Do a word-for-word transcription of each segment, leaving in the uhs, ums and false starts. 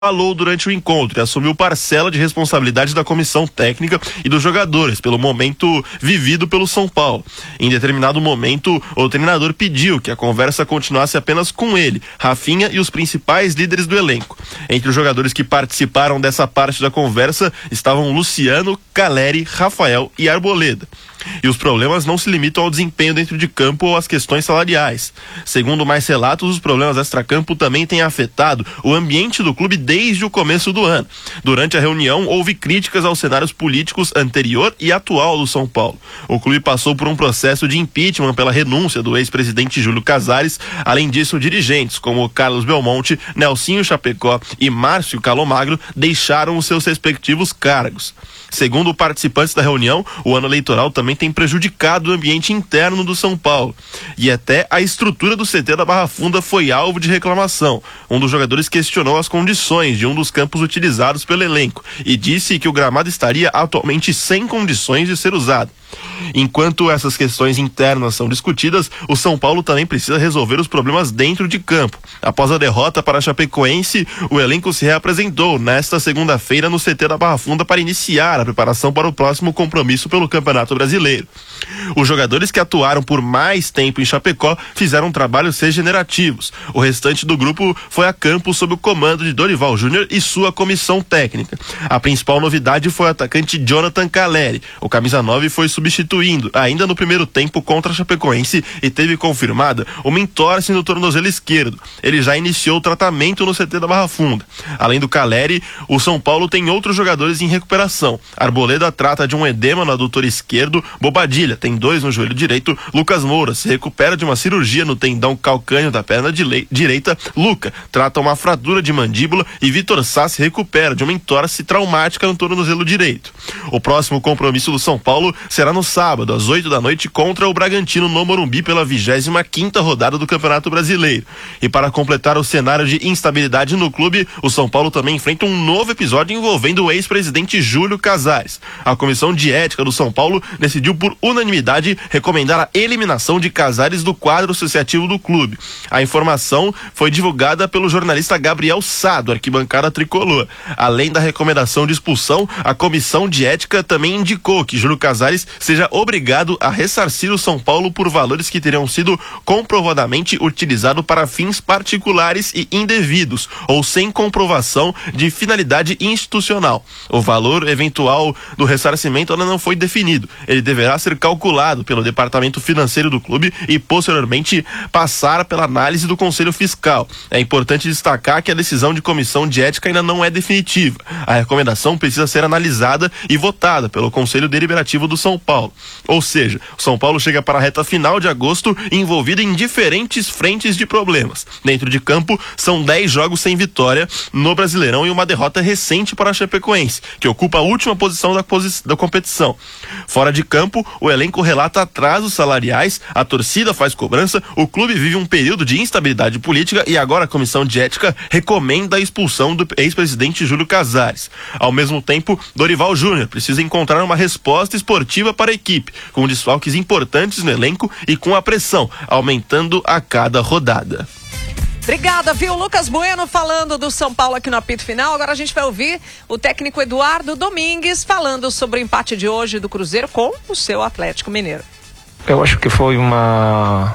falou durante o encontro e assumiu parcela de responsabilidade da comissão técnica e dos jogadores pelo momento vivido pelo São Paulo. Em determinado momento, o treinador pediu que a conversa continuasse apenas com ele, Rafinha e os principais líderes do elenco. Entre os jogadores que participaram dessa parte da conversa estavam Luciano, Caleri, Rafael e Arboleda. E os problemas não se limitam ao desempenho dentro de campo ou às questões salariais. Segundo mais relatos, os problemas extracampo também têm afetado o ambiente do clube desde o começo do ano. Durante a reunião, houve críticas aos cenários políticos anterior e atual do São Paulo. O clube passou por um processo de impeachment pela renúncia do ex-presidente Júlio Casares. Além disso, dirigentes como Carlos Belmonte, Nelsinho Chapecó e Márcio Calomagro deixaram os seus respectivos cargos. Segundo participantes da reunião, o ano eleitoral também tem prejudicado o ambiente interno do São Paulo. E até a estrutura do C T da Barra Funda foi alvo de reclamação. Um dos jogadores questionou as condições de um dos campos utilizados pelo elenco e disse que o gramado estaria atualmente sem condições de ser usado. Enquanto essas questões internas são discutidas, o São Paulo também precisa resolver os problemas dentro de campo. Após a derrota para a Chapecoense, o elenco se reapresentou nesta segunda-feira no C T da Barra Funda para iniciar a preparação para o próximo compromisso pelo Campeonato Brasileiro. Os jogadores que atuaram por mais tempo em Chapecó fizeram trabalhos regenerativos. O restante do grupo foi a campo sob o comando de Dorival Júnior e sua comissão técnica. A principal novidade foi o atacante Jonathan Caleri. O camisa nove foi substituindo ainda no primeiro tempo contra a Chapecoense e teve confirmada uma entorse no tornozelo esquerdo. Ele já iniciou o tratamento no C T da Barra Funda. Além do Caleri, o São Paulo tem outros jogadores em recuperação. Arboleda trata de um edema no adutor esquerdo, Bobadilha tem dois no joelho direito, Lucas Moura se recupera de uma cirurgia no tendão calcâneo da perna direita, Luca trata uma fratura de mandíbula e Vitor Sá se recupera de uma entorse traumática no tornozelo direito. O próximo compromisso do São Paulo será no sábado, às oito da noite, contra o Bragantino no Morumbi pela vigésima quinta rodada do Campeonato Brasileiro. E para completar o cenário de instabilidade no clube, o São Paulo também enfrenta um novo episódio envolvendo o ex-presidente Júlio Casares. A comissão de ética do São Paulo decidiu por unanimidade recomendar a eliminação de Casares do quadro associativo do clube. A informação foi divulgada pelo jornalista Gabriel Sá, do Arquibancada Tricolor. Além da recomendação de expulsão, a comissão de ética também indicou que Júlio Casares seja obrigado a ressarcir o São Paulo por valores que teriam sido comprovadamente utilizados para fins particulares e indevidos, ou sem comprovação de finalidade institucional. O valor eventual do ressarcimento ainda não foi definido. Ele deverá ser calculado pelo departamento financeiro do clube e posteriormente passar pela análise do Conselho Fiscal. É importante destacar que a decisão de comissão de ética ainda não é definitiva. A recomendação precisa ser analisada e votada pelo Conselho Deliberativo do São Paulo. Ou seja, o São Paulo chega para a reta final de agosto envolvido em diferentes frentes de problemas. Dentro de campo, são dez jogos sem vitória no Brasileirão e uma derrota recente para a Chapecoense, que ocupa a última posição da, posi- da competição. Fora de campo, o elenco relata atrasos salariais, a torcida faz cobrança, o clube vive um período de instabilidade política e agora a comissão de ética recomenda a expulsão do ex-presidente Júlio Casares. Ao mesmo tempo, Dorival Júnior precisa encontrar uma resposta esportiva para a equipe, com desfalques importantes no elenco e com a pressão aumentando a cada rodada. Obrigada, viu? Lucas Bueno falando do São Paulo aqui no apito final. Agora a gente vai ouvir o técnico Eduardo Domingues falando sobre o empate de hoje do Cruzeiro com o seu Atlético Mineiro. Eu acho que foi uma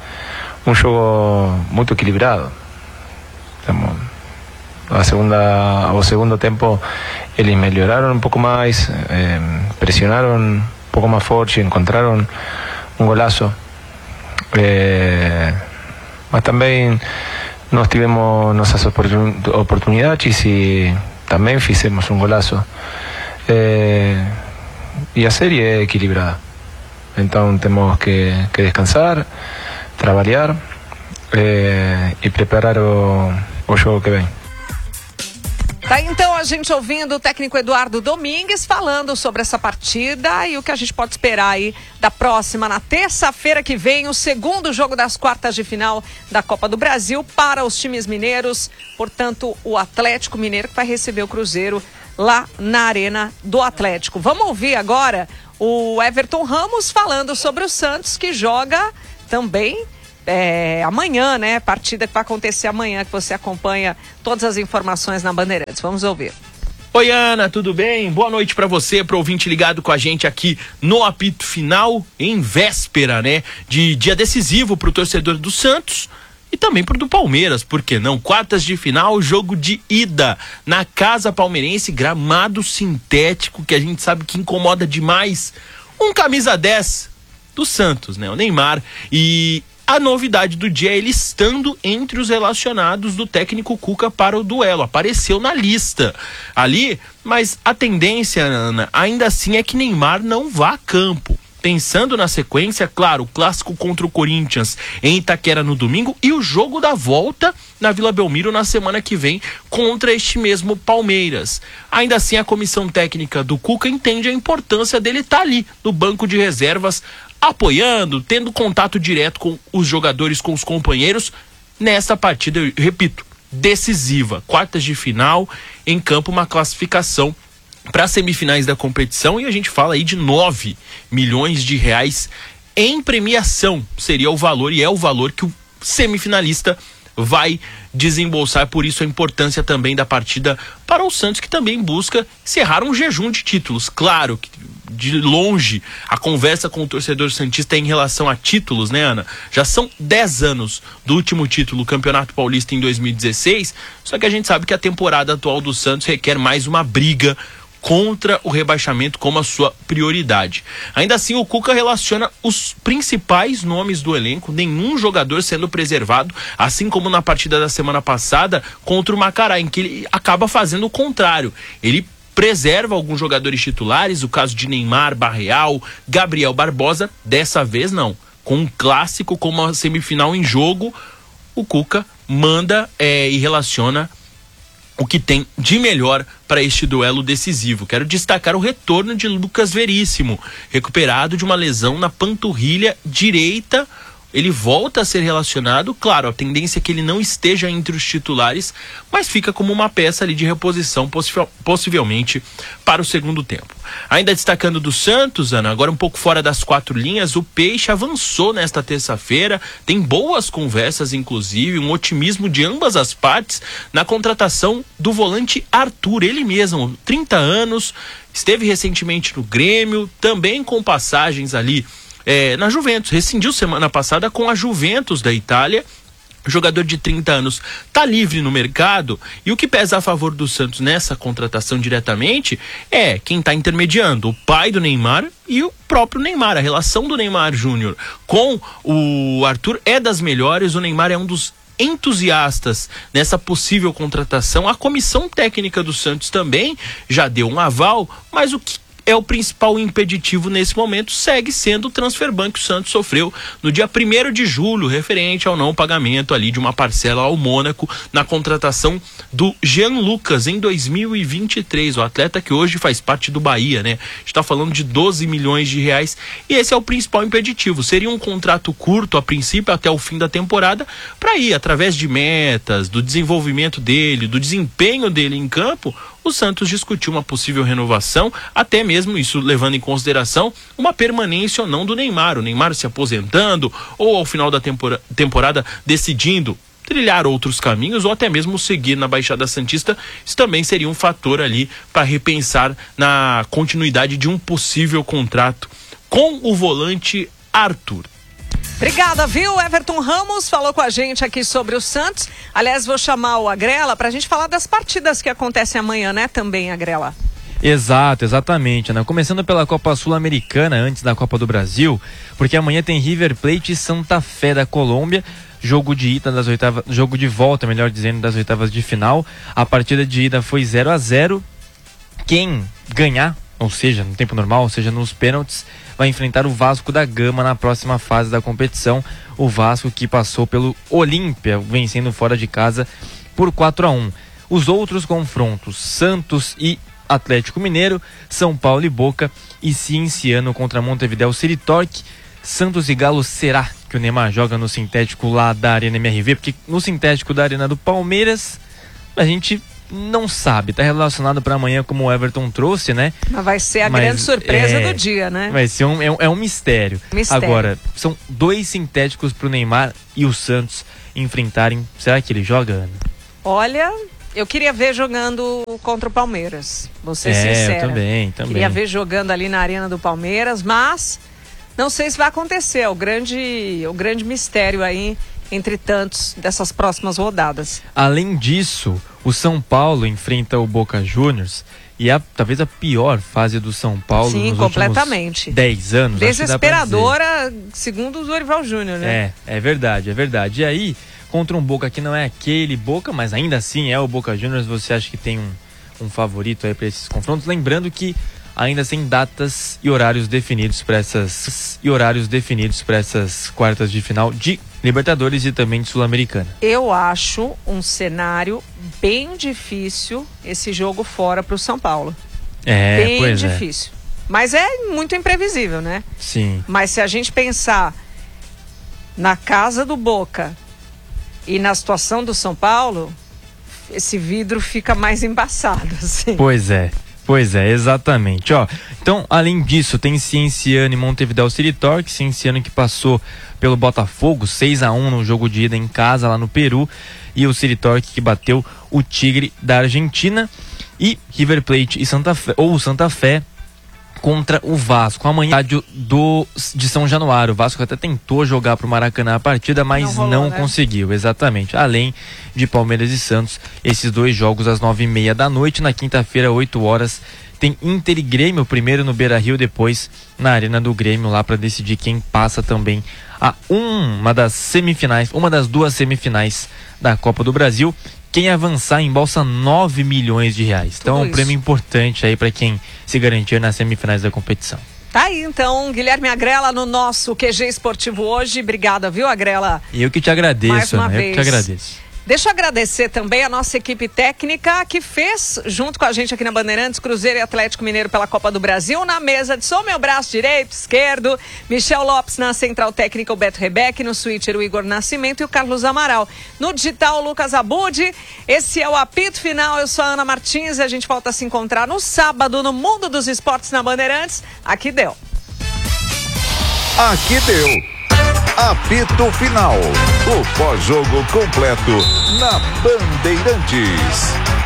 um jogo muito equilibrado. A segunda, ao segundo tempo eles melhoraram um pouco mais, eh, pressionaram um pouco mais forte, encontraram um golaço. Eh, mas também nós tivemos nossas oportunidades e também fizemos um golaço. Eh, e a série é equilibrada. Então temos que, que descansar, trabalhar eh, e preparar o, o jogo que vem. Tá, então a gente ouvindo o técnico Eduardo Domingues falando sobre essa partida e o que a gente pode esperar aí da próxima, na terça-feira que vem, o segundo jogo das quartas de final da Copa do Brasil para os times mineiros. Portanto, o Atlético Mineiro que vai receber o Cruzeiro lá na Arena do Atlético. Vamos ouvir agora o Everton Ramos falando sobre o Santos, que joga também é, amanhã, né? Partida que vai acontecer amanhã, que você acompanha todas as informações na Bandeirantes. Vamos ouvir. Oi, Ana, tudo bem? Boa noite pra você, pro ouvinte ligado com a gente aqui no apito final, em véspera, né, de dia decisivo pro torcedor do Santos e também pro do Palmeiras, por que não? Quartas de final, jogo de ida na Casa Palmeirense, gramado sintético, que a gente sabe que incomoda demais. Um camisa dez do Santos, né, o Neymar, e a novidade do dia é ele estando entre os relacionados do técnico Cuca para o duelo. Apareceu na lista ali, mas a tendência, Ana, ainda assim é que Neymar não vá a campo. Pensando na sequência, claro, o clássico contra o Corinthians em Itaquera no domingo e o jogo da volta na Vila Belmiro na semana que vem contra este mesmo Palmeiras. Ainda assim, a comissão técnica do Cuca entende a importância dele estar ali no banco de reservas, apoiando, tendo contato direto com os jogadores, com os companheiros, nessa partida, eu repito, decisiva. Quartas de final, em campo, uma classificação para as semifinais da competição, e a gente fala aí de nove milhões de reais em premiação. Seria o valor, e é o valor que o semifinalista vai desembolsar, por isso a importância também da partida para o Santos, que também busca encerrar um jejum de títulos. Claro que de longe a conversa com o torcedor santista em relação a títulos, né, Ana? Já são dez anos do último título, o Campeonato Paulista em dois mil e dezesseis, só que a gente sabe que a temporada atual do Santos requer mais uma briga contra o rebaixamento como a sua prioridade. Ainda assim, o Cuca relaciona os principais nomes do elenco, nenhum jogador sendo preservado, assim como na partida da semana passada contra o Macará, em que ele acaba fazendo o contrário. Ele preserva alguns jogadores titulares, o caso de Neymar, Barreal, Gabriel Barbosa. Dessa vez não, com um clássico como a semifinal em jogo, o Cuca manda é, e relaciona o que tem de melhor para este duelo decisivo. Quero destacar o retorno de Lucas Veríssimo, recuperado de uma lesão na panturrilha direita. Ele volta a ser relacionado, claro, a tendência é que ele não esteja entre os titulares, mas fica como uma peça ali de reposição, possivel, possivelmente para o segundo tempo. Ainda destacando do Santos, Ana, agora um pouco fora das quatro linhas, o Peixe avançou nesta terça-feira, tem boas conversas, inclusive, um otimismo de ambas as partes na contratação do volante Arthur, ele mesmo, trinta anos, esteve recentemente no Grêmio, também com passagens ali É, na Juventus, rescindiu semana passada com a Juventus da Itália. O jogador de trinta anos está livre no mercado, e o que pesa a favor do Santos nessa contratação diretamente é quem está intermediando, o pai do Neymar e o próprio Neymar. A relação do Neymar Júnior com o Arthur é das melhores, o Neymar é um dos entusiastas nessa possível contratação. A comissão técnica do Santos também já deu um aval, mas o que é o principal impeditivo nesse momento segue sendo o transfer ban que o Santos sofreu no dia primeiro de julho, referente ao não pagamento ali de uma parcela ao Mônaco na contratação do Jean Lucas em dois mil e vinte e três, o atleta que hoje faz parte do Bahia, né? A gente está falando de doze milhões de reais, e esse é o principal impeditivo. Seria um contrato curto a princípio até o fim da temporada, para ir através de metas, do desenvolvimento dele, do desempenho dele em campo, o Santos discutiu uma possível renovação, até mesmo isso levando em consideração uma permanência ou não do Neymar, o Neymar se aposentando ou ao final da tempora- temporada decidindo trilhar outros caminhos ou até mesmo seguir na Baixada Santista. Isso também seria um fator ali para repensar na continuidade de um possível contrato com o volante Arthur. Obrigada, viu? Everton Ramos falou com a gente aqui sobre o Santos. Aliás, vou chamar o Agrela para a gente falar das partidas que acontecem amanhã, né? Também, Agrela. Exato, exatamente, Ana. Começando pela Copa Sul-Americana, antes da Copa do Brasil, porque amanhã tem River Plate e Santa Fé da Colômbia, jogo de ida das oitavas, jogo de volta, melhor dizendo, das oitavas de final. A partida de ida foi zero a zero. Quem ganhar, ou seja, no tempo normal, ou seja, nos pênaltis, vai enfrentar o Vasco da Gama na próxima fase da competição. O Vasco que passou pelo Olímpia, vencendo fora de casa por quatro a um. Os outros confrontos, Santos e Atlético Mineiro, São Paulo e Boca e Cienciano contra Montevideo City Torque. Santos e Galo, será que o Neymar joga no sintético lá da Arena M R V? Porque no sintético da Arena do Palmeiras a gente não sabe, tá relacionado para amanhã como o Everton trouxe, né? Mas vai ser a Mas, grande surpresa é, do dia, né? Vai ser um, é, um, é um mistério. mistério. Agora, são dois sintéticos pro Neymar e o Santos enfrentarem. Será que ele joga, Ana? Olha, eu queria ver jogando contra o Palmeiras, vou ser é, sincera. eu também, também. Queria ver jogando ali na arena do Palmeiras, mas não sei se vai acontecer. É o grande, o grande mistério aí entre tantos dessas próximas rodadas. Além disso, o São Paulo enfrenta o Boca Juniors e é talvez a pior fase do São Paulo Sim, nos completamente. últimos dez anos. Desesperadora, segundo o Dorival Júnior, né? É, é verdade, é verdade. E aí, contra um Boca que não é aquele Boca, mas ainda assim é o Boca Juniors, você acha que tem um, um favorito aí para esses confrontos? Lembrando que ainda sem datas e horários definidos para essas e horários definidos para essas quartas de final de Libertadores e também de Sul-Americana. Eu acho um cenário bem difícil esse jogo fora para o São Paulo. É, bem pois difícil. É. Mas é muito imprevisível, né? Sim. Mas se a gente pensar na casa do Boca e na situação do São Paulo, esse vidro fica mais embaçado, assim. Pois é. Pois é, exatamente. Ó, então, além disso, tem Cienciano e Montevideo City Torque. Cienciano que passou pelo Botafogo seis a um no jogo de ida em casa lá no Peru. E o City Torque que bateu o Tigre da Argentina. E River Plate e Santa Fé, ou Santa Fé contra o Vasco. Amanhã do, de São Januário. O Vasco até tentou jogar pro Maracanã a partida, mas não, rolou, não né? conseguiu. Exatamente. Além de Palmeiras e Santos, esses dois jogos às nove e meia da noite. Na quinta-feira, oito horas, tem Inter e Grêmio, primeiro no Beira-Rio, depois na Arena do Grêmio, lá para decidir quem passa também a uma das semifinais, uma das duas semifinais da Copa do Brasil. Quem avançar embolsa nove milhões de reais. Então é um prêmio importante aí para quem se garantir nas semifinais da competição. Tá aí então, Guilherme Agrela no nosso Q G Esportivo hoje. Obrigada, viu, Agrela? Eu que te agradeço, Mais uma Ana, vez. eu que te agradeço. Deixa eu agradecer também a nossa equipe técnica que fez, junto com a gente aqui na Bandeirantes, Cruzeiro e Atlético Mineiro pela Copa do Brasil. Na mesa de som, meu braço direito, esquerdo, Michel Lopes na Central Técnica, o Beto Rebeck, no switcher o Igor Nascimento e o Carlos Amaral. No digital, o Lucas Abud. Esse é o Apito Final, eu sou a Ana Martins e a gente volta a se encontrar no sábado no Mundo dos Esportes na Bandeirantes. Aqui deu. Aqui deu. Apito Final, o pós-jogo completo na Bandeirantes.